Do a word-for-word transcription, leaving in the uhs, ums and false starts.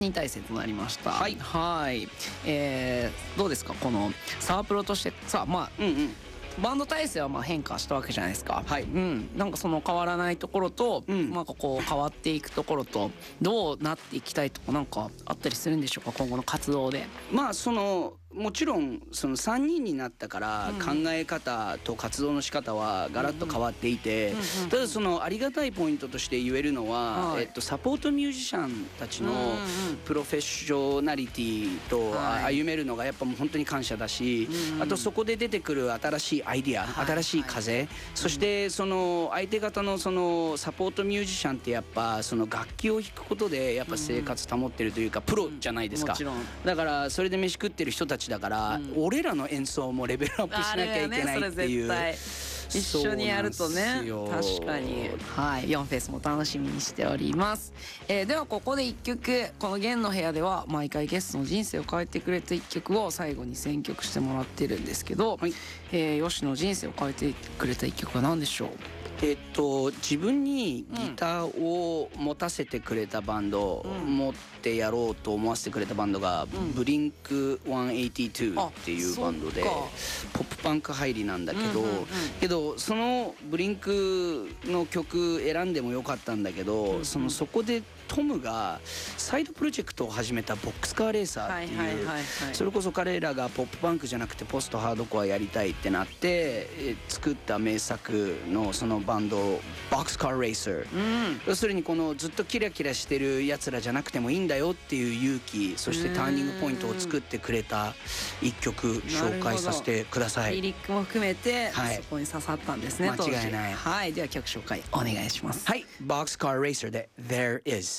に体制となりました。 はいはい、えー、どうですかこのサワプロとしてさあ、まあ、 うんうんバンド体制はまあ変化したわけじゃないですか。 はい、 うん、なんかその変わらないところと、 うん、 なんかこう変わっていくところとどうなっていきたいとかなんかあったりするんでしょうか、今後の活動で。 まあそのもちろんそのさんにんになったからうん考え方と活動の仕方はガラッと変わっていて、 うんうんただそのありがたいポイントとして言えるのは、 はいえっと、サポートミュージシャンたちのうんうんうんプロフェッショナリティとはい歩めるのがやっぱもう本当に感謝だし、 うんうんあとそこで出てくる新しいアイディア、 はい新しい風、そしてその相手方のそのサポートミュージシャンってやっぱその楽器を弾くことでやっぱ生活保ってるというかプロじゃないですか。 もちろんだからそれで飯食ってる人たちだから、俺らの演奏もレベルアップしなきゃいけないっていう。 あれよね、それ絶対一緒にやるとね、確かに。はい、よんフェスも楽しみにしております。えー、ではここでいっきょく、この弦の部屋では毎回ゲストの人生を変えてくれたいっきょくを最後に選曲してもらってるんですけど、はい、えー、吉野人生を変えてくれたいっきょくは何でしょう？ えっと、自分にギターを持たせてくれたバンド、うん、持ってやろうと思わせてくれたバンドが、うん、ブリンクひゃくはちじゅうにっていうバンドでポップパンク入りなんだけど、うんうんうん、けどそのブリンクの曲選んでもよかったんだけど、うんうん、そのそこでトムがサイドプロジェクトを始めたボックスカーレーサーっていう、それこそ彼らがポップパンクじゃなくてポストハードコアやりたいってなって作った名作のそのバンドボックスカーレーサー、うん、要するにこのずっとキラキラしてるやつらじゃなくてもいいんだよっていう勇気、そしてターニングポイントを作ってくれた一曲紹介させてください。 リリックも含めて、はい、そこに刺さったんですね。 間違いない。 はい、では曲紹介お願いします。 はい、ボックスカーレーサーで There Is。